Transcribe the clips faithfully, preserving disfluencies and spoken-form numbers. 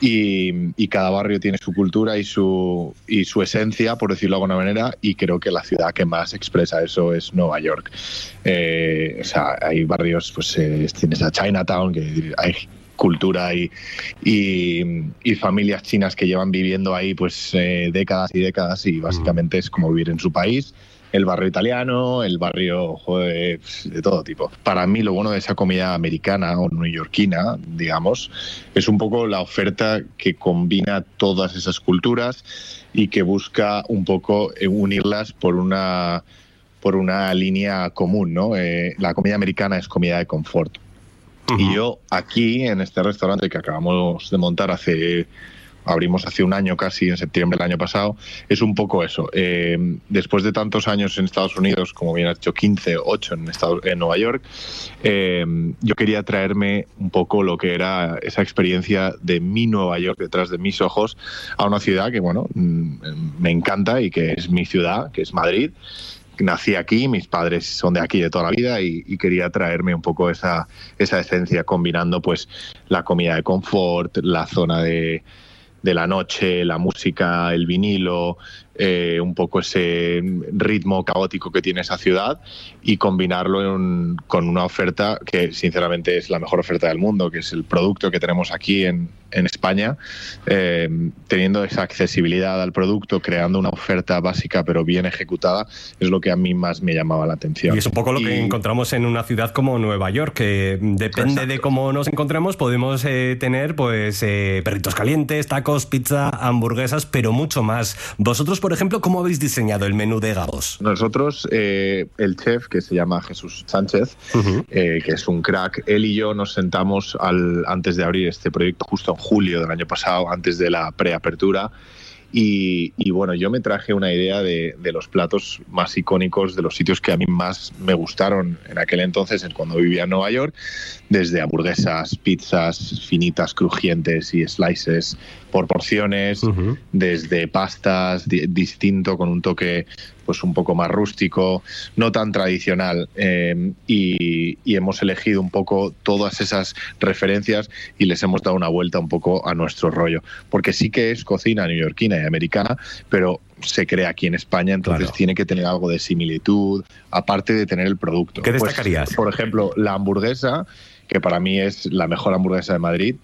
y, y cada barrio tiene su cultura y su, y su esencia, por decirlo de alguna manera, y creo que la ciudad que más expresa eso es Nueva York. Eh, o sea, hay barrios, pues eh, tienes a Chinatown, que hay cultura y, y, y familias chinas que llevan viviendo ahí pues eh, décadas y décadas, y básicamente es como vivir en su país. El barrio italiano, el barrio, joder, de todo tipo. Para mí lo bueno de esa comida americana o neoyorquina, digamos, es un poco la oferta que combina todas esas culturas y que busca un poco unirlas por una, por una línea común, ¿no? Eh, la comida americana es comida de confort. Uh-huh. Y yo aquí, en este restaurante que acabamos de montar hace... abrimos hace un año casi, en septiembre del año pasado, es un poco eso. Eh, después de tantos años en Estados Unidos, como bien has dicho, quince, ocho en, Estados, en Nueva York, eh, yo quería traerme un poco lo que era esa experiencia de mi Nueva York detrás de mis ojos a una ciudad que, bueno, me encanta y que es mi ciudad, que es Madrid. Nací aquí, mis padres son de aquí de toda la vida y, y quería traerme un poco esa, esa esencia combinando pues la comida de confort, la zona de de la noche, la música, el vinilo, eh, un poco ese ritmo caótico que tiene esa ciudad, y combinarlo en, con una oferta que sinceramente es la mejor oferta del mundo, que es el producto que tenemos aquí en, en España, eh, teniendo esa accesibilidad al producto, creando una oferta básica pero bien ejecutada, es lo que a mí más me llamaba la atención. Y es un poco lo y... que encontramos en una ciudad como Nueva York, que depende Exacto. de cómo nos encontremos, podemos eh, tener pues eh, perritos calientes, tacos, pizza, hamburguesas, pero mucho más. Vosotros, por ejemplo, ¿cómo habéis diseñado el menú de Gabos? Nosotros, eh, el chef, que se llama Jesús Sánchez, uh-huh. eh, que es un crack, él y yo nos sentamos al, antes de abrir este proyecto, justo en julio del año pasado, antes de la preapertura. Y, y bueno, yo me traje una idea de, de los platos más icónicos, de los sitios que a mí más me gustaron en aquel entonces, cuando vivía en Nueva York, desde hamburguesas, pizzas finitas, crujientes y slices por porciones, uh-huh. desde pastas di- distinto, con un toque pues un poco más rústico, no tan tradicional, eh, y, y hemos elegido un poco todas esas referencias y les hemos dado una vuelta un poco a nuestro rollo, porque sí que es cocina neoyorquina y americana, pero se crea aquí en España, entonces claro. tiene que tener algo de similitud, aparte de tener el producto. ¿Qué destacarías? Pues, por ejemplo, la hamburguesa, que para mí es la mejor hamburguesa de Madrid,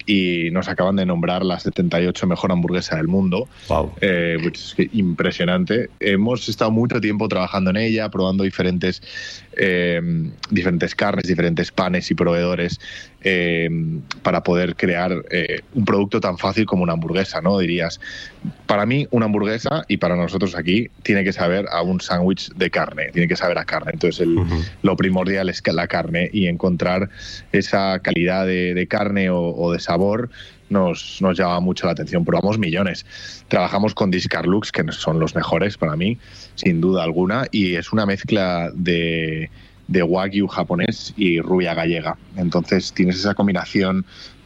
y nos acaban de nombrar la setenta y ocho mejor hamburguesa del mundo. Wow. Eh, pues es impresionante. Hemos estado mucho tiempo trabajando en ella, probando diferentes, eh, diferentes carnes, diferentes panes y proveedores eh, para poder crear eh, un producto tan fácil como una hamburguesa, ¿no? Dirías, para mí una hamburguesa, y para nosotros aquí, tiene que saber a un sándwich de carne, tiene que saber a carne. Entonces el, uh-huh. lo primordial es la carne, y encontrar esa calidad de, de carne o, o de sabor nos, nos llama mucho la atención. Probamos millones. Trabajamos con Discarlux, que son los mejores para mí, sin duda alguna, y es una mezcla de, de wagyu japonés y rubia gallega. Entonces tienes esa combinación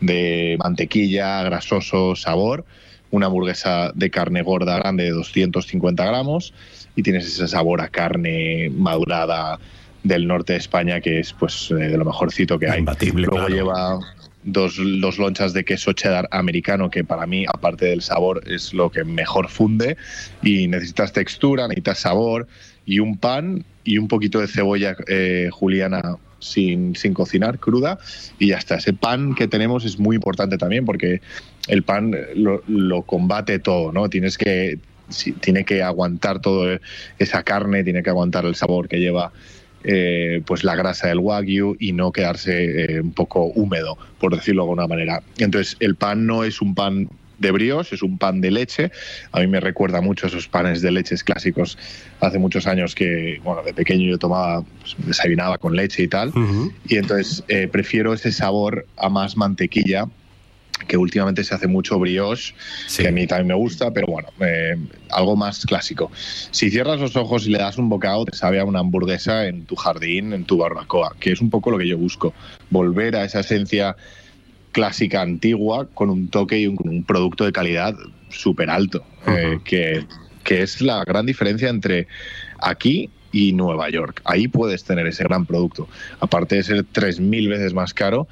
de mantequilla, grasoso, sabor, una hamburguesa de carne gorda grande de doscientos cincuenta gramos, y tienes ese sabor a carne madurada del norte de España, que es pues eh, de lo mejorcito que hay. Imbatible, Luego claro. lleva dos, dos lonchas de queso cheddar americano, que para mí, aparte del sabor, es lo que mejor funde, y necesitas textura, necesitas sabor, y un pan y un poquito de cebolla eh, juliana sin, sin cocinar, cruda, y ya está. Ese pan que tenemos es muy importante también, porque el pan lo, lo combate todo, ¿no? Tienes que, sí, tiene que aguantar toda esa carne, tiene que aguantar el sabor que lleva Eh, pues la grasa del wagyu, y no quedarse eh, un poco húmedo, por decirlo de alguna manera. Entonces el pan no es un pan de brioche, es un pan de leche. A mí me recuerda mucho a esos panes de leches clásicos hace muchos años que, bueno, de pequeño yo tomaba, pues, desayunaba con leche y tal, uh-huh. y entonces eh, prefiero ese sabor a más mantequilla, que últimamente se hace mucho brioche, sí. que a mí también me gusta, pero bueno, eh, algo más clásico. Si cierras los ojos y le das un bocado, te sabe a una hamburguesa en tu jardín, en tu barbacoa, que es un poco lo que yo busco, volver a esa esencia clásica antigua con un toque y un, un producto de calidad súper alto, uh-huh. eh, que, que es la gran diferencia entre aquí y Nueva York. Ahí puedes tener ese gran producto. Aparte de ser tres mil veces más caro,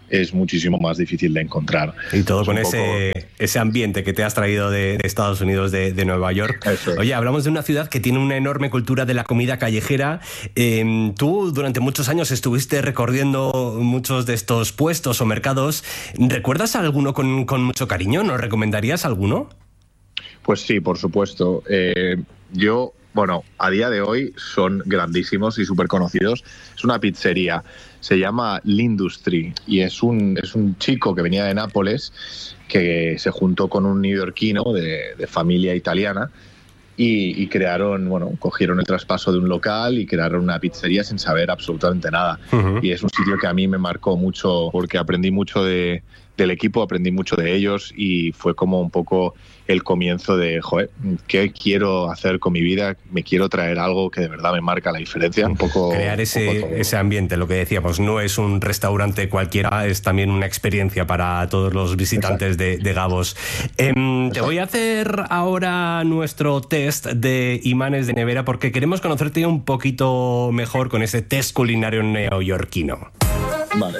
es muchísimo más difícil de encontrar. Y todo es con poco... ese, ese ambiente que te has traído de, de Estados Unidos, de, de Nueva York. Eso es. Oye, hablamos de una ciudad que tiene una enorme cultura de la comida callejera. Eh, tú durante muchos años estuviste recorriendo muchos de estos puestos o mercados. ¿Recuerdas alguno con, con mucho cariño? ¿Nos recomendarías alguno? Pues sí, por supuesto. Eh, yo... Bueno, a día de hoy son grandísimos y súper conocidos. Es una pizzería, se llama L'Industrie y es un, es un chico que venía de Nápoles que se juntó con un neoyorquino de, de familia italiana y, y crearon, bueno, cogieron el traspaso de un local y crearon una pizzería sin saber absolutamente nada. Uh-huh. Y es un sitio que a mí me marcó mucho porque aprendí mucho de, del equipo, aprendí mucho de ellos y fue como un poco el comienzo de, joder, ¿qué quiero hacer con mi vida? Me quiero traer algo que de verdad me marca la diferencia. Un poco crear ese, un poco ese ambiente, lo que decíamos, no es un restaurante cualquiera, es también una experiencia para todos los visitantes de, de Gavos. Eh, te voy a hacer ahora nuestro test de imanes de nevera porque queremos conocerte un poquito mejor con ese test culinario neoyorquino. Vale.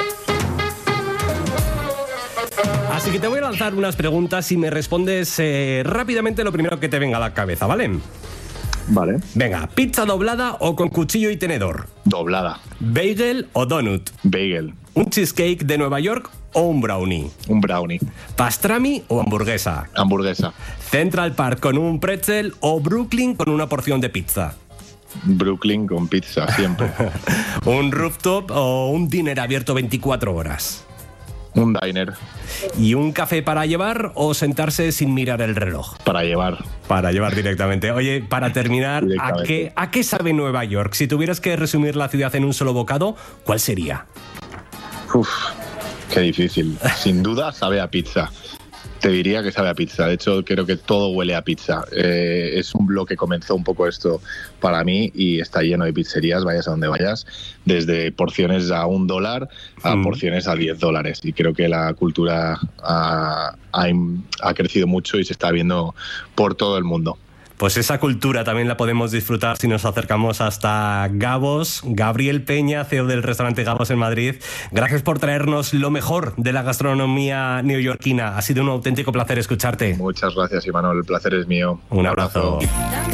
Así que te voy a lanzar unas preguntas y me respondes eh, rápidamente lo primero que te venga a la cabeza, ¿vale? Vale. Venga, ¿pizza doblada o con cuchillo y tenedor? Doblada. ¿Bagel o donut? Bagel. ¿Un cheesecake de Nueva York o un brownie? Un brownie. ¿Pastrami o hamburguesa? Hamburguesa. ¿Central Park con un pretzel o Brooklyn con una porción de pizza? Brooklyn con pizza, siempre. ¿Un rooftop o un diner abierto veinticuatro horas? Un diner. ¿Y un café para llevar o sentarse sin mirar el reloj? Para llevar. Para llevar directamente. Oye, para terminar, ¿a qué, ¿a qué sabe Nueva York? Si tuvieras que resumir la ciudad en un solo bocado, ¿cuál sería? Uf, qué difícil. Sin duda sabe a pizza. Te diría que sabe a pizza. De hecho, creo que todo huele a pizza. Eh, es un bloque que comenzó un poco esto para mí y está lleno de pizzerías, vayas a donde vayas, desde porciones a un dólar a mm. porciones a diez dólares. Y creo que la cultura ha, ha, ha crecido mucho y se está viendo por todo el mundo. Pues esa cultura también la podemos disfrutar si nos acercamos hasta Gavos. Gabriel Peña, C E O del restaurante Gavos en Madrid. Gracias por traernos lo mejor de la gastronomía neoyorquina. Ha sido un auténtico placer escucharte. Muchas gracias, Imanol. El placer es mío. Un abrazo. abrazo.